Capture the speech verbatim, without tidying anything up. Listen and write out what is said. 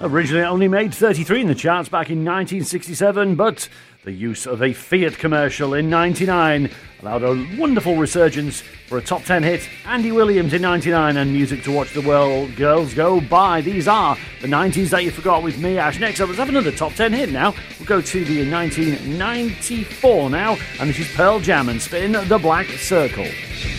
Originally it only made thirty-three in the charts back in nineteen sixty-seven, but the use of a Fiat commercial in ninety-nine allowed a wonderful resurgence for a top ten hit. Andy Williams in ninety-nine and Music to Watch the World Girls Go By. These are the nineties that you forgot with me, Ash. Next up, let's have another top ten hit now. We'll go to the nineteen ninety-four now, and this is Pearl Jam and Spin the Black Circle.